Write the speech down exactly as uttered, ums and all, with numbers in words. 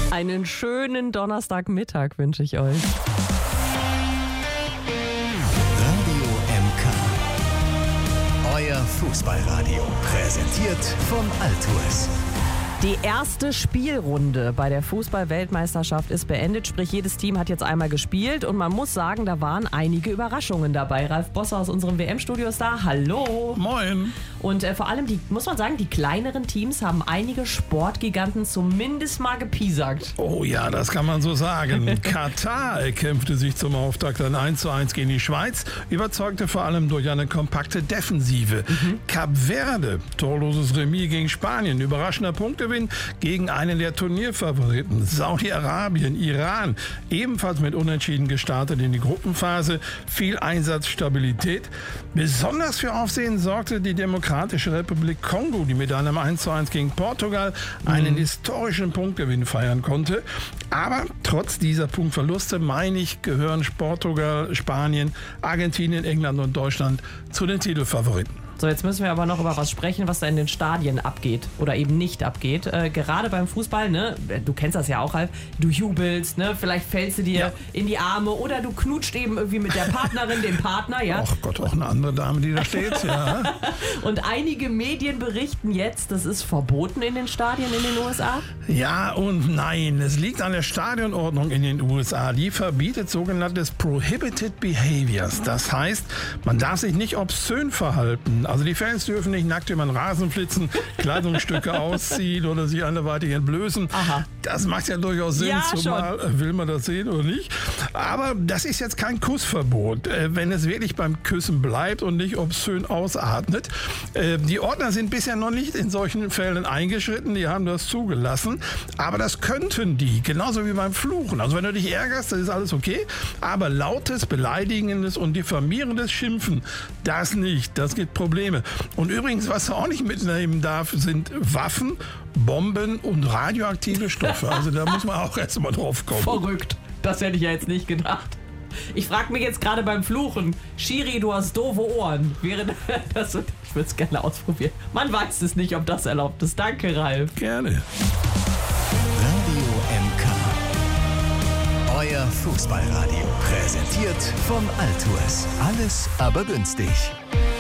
Einen schönen Donnerstagmittag wünsche ich euch. Radio M K. Euer Fußballradio. Präsentiert von Altours. Die erste Spielrunde bei der Fußball-Weltmeisterschaft ist beendet, sprich jedes Team hat jetzt einmal gespielt und man muss sagen, da waren einige Überraschungen dabei. Ralf Bosse aus unserem W M-Studio ist da. Hallo! Moin! Und äh, vor allem, die, muss man sagen, die kleineren Teams haben einige Sportgiganten zumindest mal gepiesackt. Oh ja, das kann man so sagen. Katar erkämpfte sich zum Auftakt ein eins zu eins gegen die Schweiz, überzeugte vor allem durch eine kompakte Defensive. Mhm. Kap Verde, torloses Remis gegen Spanien, überraschender Punktgewinn gegen einen der Turnierfavoriten. Saudi-Arabien, Iran, ebenfalls mit Unentschieden gestartet in die Gruppenphase. Viel Einsatzstabilität. Besonders für Aufsehen sorgte die Demokratische Republik Kongo, die mit einem eins zu eins gegen Portugal einen mhm. historischen Punktgewinn feiern konnte. Aber trotz dieser Punktverluste, meine ich, gehören Portugal, Spanien, Argentinien, England und Deutschland zu den Titelfavoriten. So, jetzt müssen wir aber noch über was sprechen, was da in den Stadien abgeht oder eben nicht abgeht. Äh, gerade beim Fußball, ne, du kennst das ja auch, Ralf, du jubelst, ne, vielleicht fällst du dir ja. in die Arme oder du knutscht eben irgendwie mit der Partnerin, dem Partner, ja. Ach Gott, auch eine andere Dame, die da steht, ja. Und einige Medien berichten jetzt, das ist verboten in den Stadien in den U S A? Ja und nein, es liegt an der Stadionordnung in den U S A. Die verbietet sogenanntes Prohibited Behaviors. Das heißt, man darf sich nicht obszön verhalten. Also die Fans dürfen nicht nackt über den Rasen flitzen, Kleidungsstücke ausziehen oder sich anderweitig entblößen. Aha. Das macht ja durchaus Sinn, ja, zumal schon. Will man das sehen oder nicht. Aber das ist jetzt kein Kussverbot, wenn es wirklich beim Küssen bleibt und nicht obszön ausatmet. Die Ordner sind bisher noch nicht in solchen Fällen eingeschritten, die haben das zugelassen. Aber das könnten die, genauso wie beim Fluchen. Also wenn du dich ärgerst, das ist alles okay. Aber lautes, beleidigendes und diffamierendes Schimpfen, das nicht. Das gibt Probleme. Und übrigens, was du auch nicht mitnehmen darf, sind Waffen, Bomben und radioaktive Stoffe. Also da muss man auch erst mal drauf kommen. Verrückt. Das hätte ich ja jetzt nicht gedacht. Ich frage mich jetzt gerade beim Fluchen, Schiri, du hast doofe Ohren. Wäre das, ich würde es gerne ausprobieren. Man weiß es nicht, ob das erlaubt ist. Danke, Ralf. Gerne. Radio M K. Euer Fußballradio. Präsentiert von Altours. Alles aber günstig.